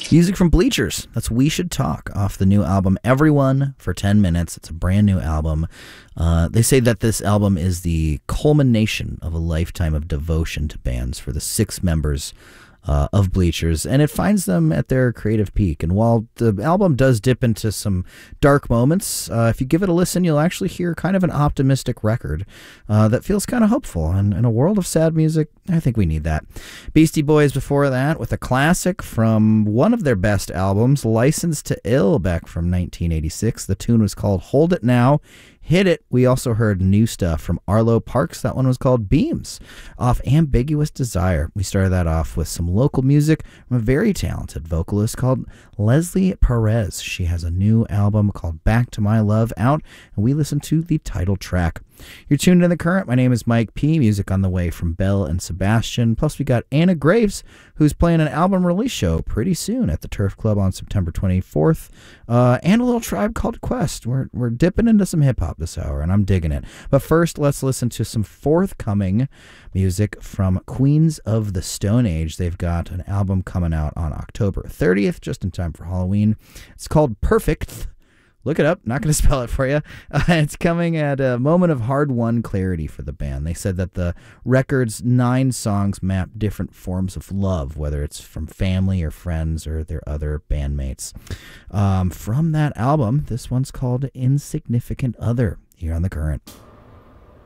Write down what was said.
Music from Bleachers. That's We Should Talk off the new album Everyone for 10 Minutes. It's a brand new album. They say that this album is the culmination of a lifetime of devotion to bands for the 6 members of Bleachers, and it finds them at their creative peak. And while the album does dip into some dark moments, if you give it a listen, you'll actually hear kind of an optimistic record that feels kind of hopeful. And in a world of sad music, I think we need that. Beastie Boys before that with a classic from one of their best albums, License to Ill, back from 1986. The tune was called Hold It Now. Hit It. We also heard new stuff from Arlo Parks. That one was called Beams off Ambiguous Desire. We started that off with some local music from a very talented vocalist called Leslie Perez. She has a new album called Back to My Love out, and we listened to the title track. You're tuned in The Current. My name is Mike P. Music on the way from Belle and Sebastian. Plus, we got Anna Graves, who's playing an album release show pretty soon at the Turf Club on September 24th. And a little Tribe Called Quest. We're dipping into some hip-hop this hour, and I'm digging it. But first, let's listen to some forthcoming music from Queens of the Stone Age. They've got an album coming out on October 30th, just in time for Halloween. It's called Perfect. Look it up. Not going to spell it for you. It's coming at a moment of hard-won clarity for the band. They said that the record's 9 songs map different forms of love, whether it's from family or friends or their other bandmates. From that album, this one's called Insignificant Other, here on The Current.